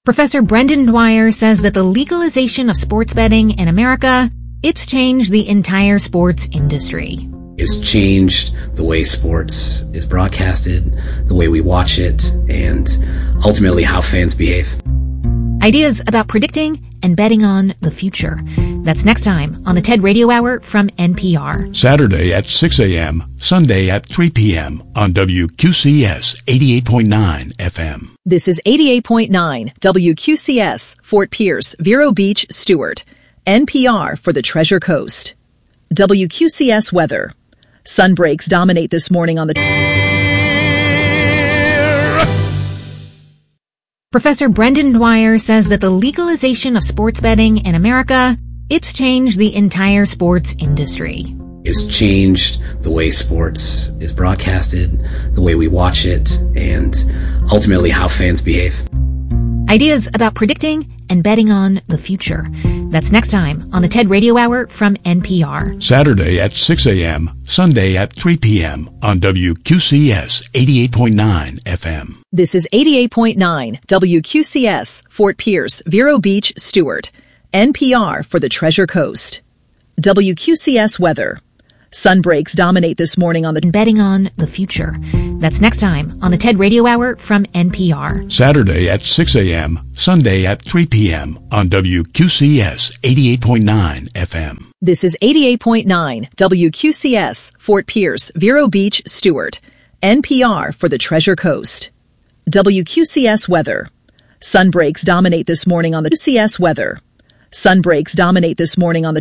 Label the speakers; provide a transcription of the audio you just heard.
Speaker 1: Professor Brendan Dwyer says that the legalization of sports betting in America, it's changed the entire sports industry.
Speaker 2: It's changed the way sports is broadcasted, the way we watch it, and ultimately how fans behave.
Speaker 1: Ideas about predicting and betting on the future. That's next time on the TED Radio Hour from NPR.
Speaker 3: Saturday at 6 a.m., Sunday at 3 p.m. on WQCS 88.9 FM.
Speaker 4: This is 88.9 WQCS, Fort Pierce, Vero Beach, Stewart. NPR for the Treasure Coast. WQCS weather. Sun breaks dominate this morning on the...
Speaker 1: Professor Brendan Dwyer says that the legalization of sports betting in America, it's changed the entire sports industry.
Speaker 2: It's changed the way sports is broadcasted, the way we watch it, and ultimately how fans behave.
Speaker 1: Ideas about predicting and betting on the future. That's next time on the TED Radio Hour from NPR.
Speaker 3: Saturday at 6 a.m., Sunday at 3 p.m. on WQCS 88.9 FM.
Speaker 4: This is 88.9 WQCS, Fort Pierce, Vero Beach, Stewart. NPR for the Treasure Coast. WQCS weather. Sun breaks dominate this morning on the...
Speaker 1: Betting on the future. That's next time on the TED Radio Hour from NPR.
Speaker 3: Saturday at 6 a.m., Sunday at 3 p.m. on WQCS 88.9 FM.
Speaker 4: This is 88.9 WQCS, Fort Pierce, Vero Beach, Stewart. NPR for the Treasure Coast. WQCS weather. Sun breaks dominate this morning on the... WQCS weather. Sun breaks dominate this morning on the...